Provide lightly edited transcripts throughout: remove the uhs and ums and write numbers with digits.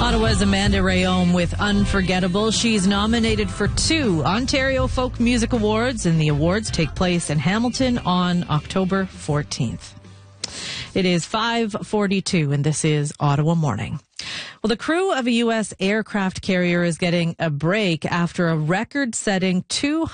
Ottawa's Amanda Rayom with Unforgettable. She's nominated for 2 Ontario Folk Music Awards, and the awards take place in Hamilton on October 14th. It is 5:42, and this is Ottawa Morning. Well, the crew of a U.S. aircraft carrier is getting a break after a record-setting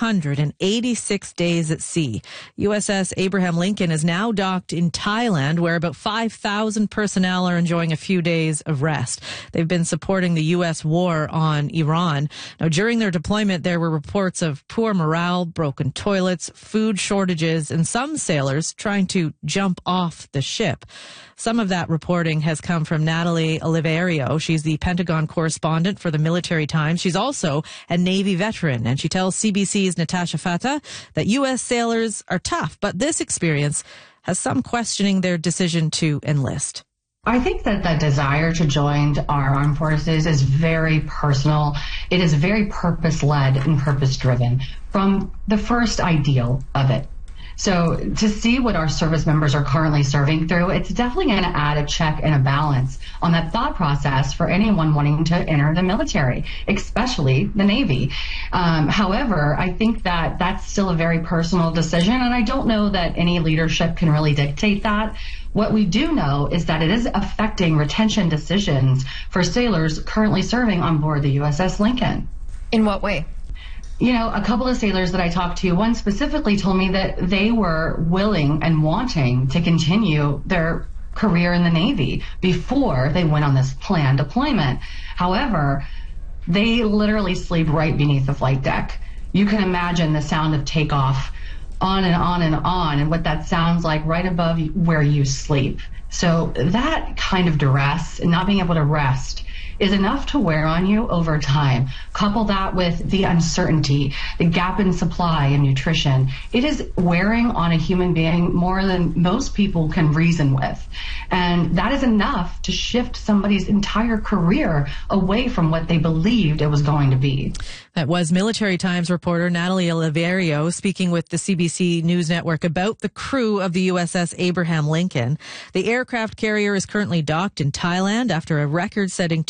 286 days at sea. USS Abraham Lincoln is now docked in Thailand, where about 5,000 personnel are enjoying a few days of rest. They've been supporting the U.S. war on Iran. Now, during their deployment, there were reports of poor morale, broken toilets, food shortages, and some sailors trying to jump off the ship. Some of that reporting has come from Natalie Oliverio. She's the Pentagon correspondent for the Military Times. She's also a Navy veteran, and she tells CBC's Natasha Fatah that U.S. sailors are tough, but this experience has some questioning their decision to enlist. I think that the desire to join our armed forces is very personal. It is very purpose-led and purpose-driven from the first ideal of it. So to see what our service members are currently serving through, it's definitely going to add a check and a balance on that thought process for anyone wanting to enter the military, especially the Navy. However, I think that that's still a very personal decision, and I don't know that any leadership can really dictate that. What we do know is that it is affecting retention decisions for sailors currently serving on board the USS Lincoln. In what way? You know, a couple of sailors that I talked to, one specifically told me that they were willing and wanting to continue their career in the Navy before they went on this planned deployment. However, they literally sleep right beneath the flight deck. You can imagine the sound of takeoff on and on and on, and what that sounds like right above where you sleep. So that kind of duress and not being able to rest is enough to wear on you over time. Couple that with the uncertainty, the gap in supply and nutrition. It is wearing on a human being more than most people can reason with. And that is enough to shift somebody's entire career away from what they believed it was going to be. That was Military Times reporter Natalie Oliverio speaking with the CBC News Network about the crew of the USS Abraham Lincoln. The aircraft carrier is currently docked in Thailand after a record-setting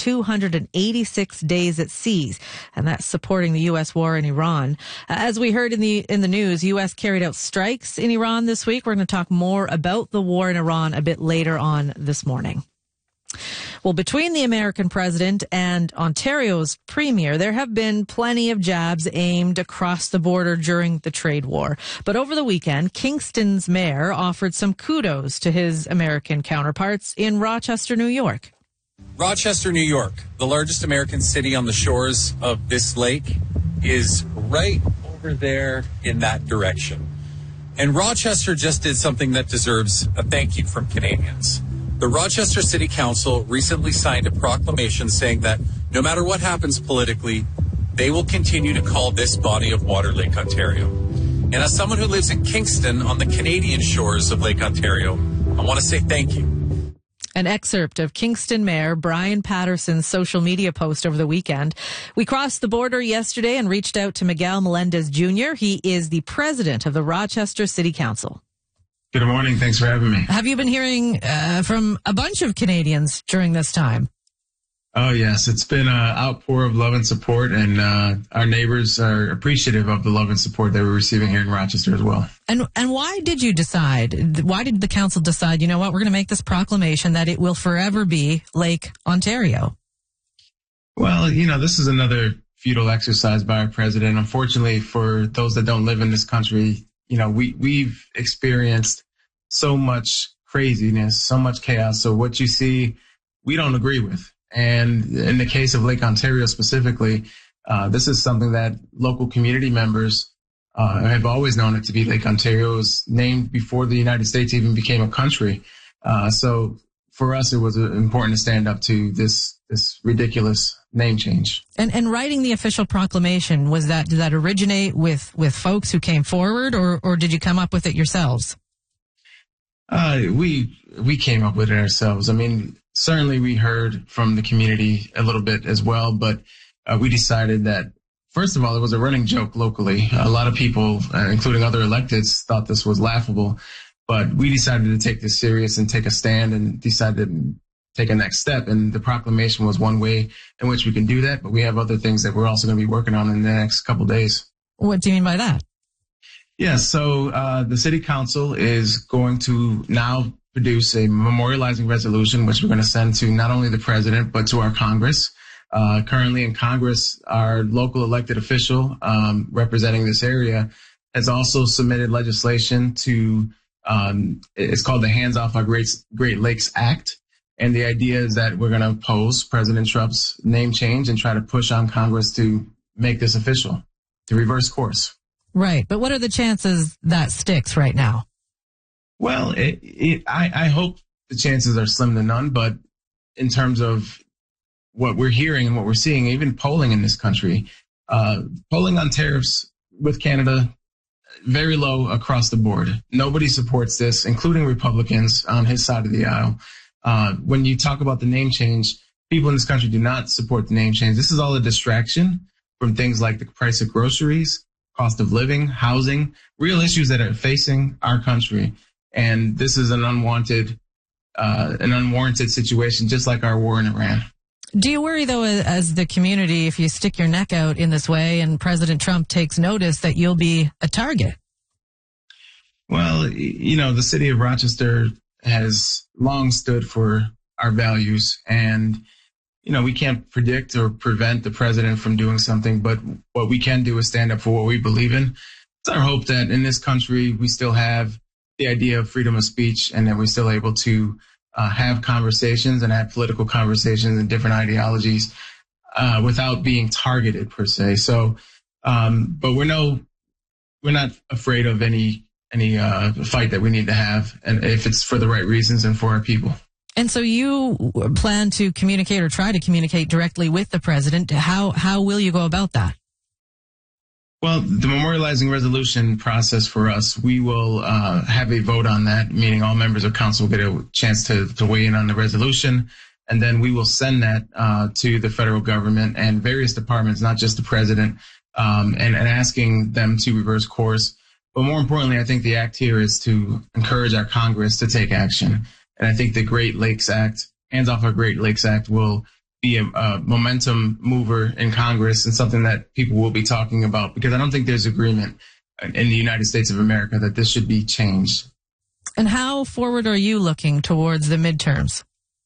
286 days at sea, and that's supporting the U.S. war in Iran. As we heard in the news, U.S. carried out strikes in Iran this week. We're going to talk more about the war in Iran a bit later on this morning. Well, between the American president and Ontario's premier, there have been plenty of jabs aimed across the border during the trade war. But over the weekend, Kingston's mayor offered some kudos to his American counterparts in Rochester, New York. Rochester, New York, the largest American city on the shores of this lake, is right over there in that direction. And Rochester just did something that deserves a thank you from Canadians. The Rochester City Council recently signed a proclamation saying that no matter what happens politically, they will continue to call this body of water Lake Ontario. And as someone who lives in Kingston on the Canadian shores of Lake Ontario, I want to say thank you. An excerpt of Kingston Mayor Brian Patterson's social media post over the weekend. We crossed the border yesterday and reached out to Miguel Melendez Jr. He is the president of the Rochester City Council. Good morning. Thanks for having me. Have you been hearing from a bunch of Canadians during this time? Oh, yes. It's been an outpour of love and support, and our neighbors are appreciative of the love and support that we're receiving here in Rochester as well. And why did you decide, why did the council decide, you know what, we're going to make this proclamation that it will forever be Lake Ontario? Well, you know, this is another futile exercise by our president. Unfortunately, for those that don't live in this country, you know, we've experienced so much craziness, so much chaos. So what you see, we don't agree with. And in the case of Lake Ontario specifically, this is something that local community members have always known it to be. Lake Ontario was named before the United States even became a country. So for us, it was important to stand up to this ridiculous name change. And writing the official proclamation, did that originate with folks who came forward, or did you come up with it yourselves? We came up with it ourselves. I mean, certainly we heard from the community a little bit as well, but we decided that, first of all, it was a running joke locally. A lot of people, including other electeds, thought this was laughable, but we decided to take this serious and take a stand and decided to take a next step. And the proclamation was one way in which we can do that. But we have other things that we're also going to be working on in the next couple of days. What do you mean by that? Yeah, so the city council is going to now produce a memorializing resolution, which we're going to send to not only the president, but to our Congress. Currently in Congress, our local elected official representing this area has also submitted legislation to, it's called the Hands Off Our Great Lakes Act. And the idea is that we're going to oppose President Trump's name change and try to push on Congress to make this official, to reverse course. Right. But what are the chances that sticks right now? Well, I hope the chances are slim to none, but in terms of what we're hearing and what we're seeing, even polling in this country, polling on tariffs with Canada, very low across the board. Nobody supports this, including Republicans on his side of the aisle. When you talk about the name change, people in this country do not support the name change. This is all a distraction from things like the price of groceries, cost of living, housing, real issues that are facing our country. And this is an unwanted, an unwarranted situation, just like our war in Iran. Do you worry, though, as the community, if you stick your neck out in this way and President Trump takes notice, that you'll be a target? Well, you know, the city of Rochester has long stood for our values, and you know, we can't predict or prevent the president from doing something, but what we can do is stand up for what we believe in. It's our hope that in this country, we still have the idea of freedom of speech and that we're still able to have conversations and have political conversations and different ideologies without being targeted per se. So, but we're not afraid of any fight that we need to have, and if it's for the right reasons and for our people. And so you plan to communicate or try to communicate directly with the president. How will you go about that? Well, the memorializing resolution process for us, we will have a vote on that, meaning all members of council will get a chance to weigh in on the resolution. And then we will send that to the federal government and various departments, not just the president, and asking them to reverse course. But more importantly, I think the act here is to encourage our Congress to take action. And I think the Great Lakes Act, Hands Off Our Great Lakes Act, will be a momentum mover in Congress and something that people will be talking about, because I don't think there's agreement in the United States of America that this should be changed. And how forward are you looking towards the midterms?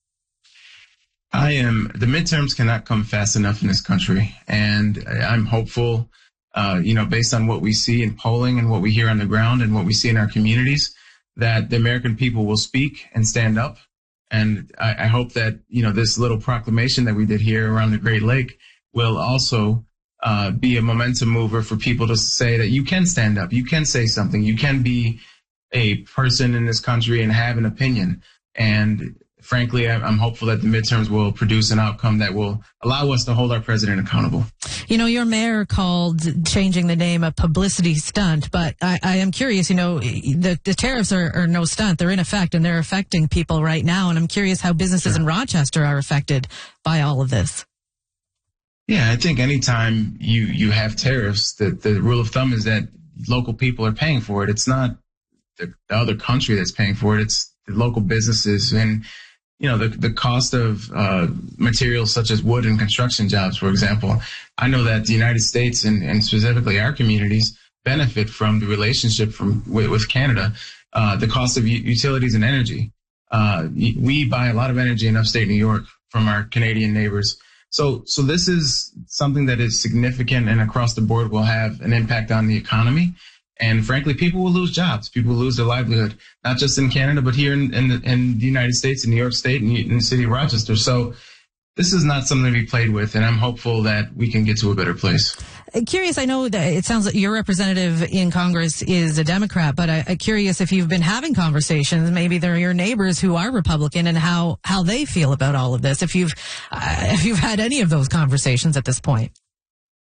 The midterms cannot come fast enough in this country. And I'm hopeful, based on what we see in polling and what we hear on the ground and what we see in our communities, that the American people will speak and stand up. And I hope that, this little proclamation that we did here around the Great Lake will also be a momentum mover for people to say that you can stand up, you can say something, you can be a person in this country and have an opinion. And frankly, I'm hopeful that the midterms will produce an outcome that will allow us to hold our president accountable. Your mayor called changing the name a publicity stunt, but I am curious, the tariffs are no stunt. They're in effect, and they're affecting people right now. And I'm curious how businesses in Rochester are affected by all of this. Yeah, I think anytime you have tariffs, the rule of thumb is that local people are paying for it. It's not the other country that's paying for it. It's the local businesses. And the cost of materials such as wood and construction jobs, for example. I know that the United States and specifically our communities benefit from the relationship with Canada. The cost of utilities and energy. We buy a lot of energy in upstate New York from our Canadian neighbors. So this is something that is significant and across the board will have an impact on the economy. And frankly, people will lose jobs. People will lose their livelihood, not just in Canada, but here in the United States, in New York State, and in the city of Rochester. So this is not something to be played with, and I'm hopeful that we can get to a better place. Curious, I know that it sounds like your representative in Congress is a Democrat, but I'm curious if you've been having conversations, maybe they're your neighbors who are Republican, and how they feel about all of this, if you've had any of those conversations at this point.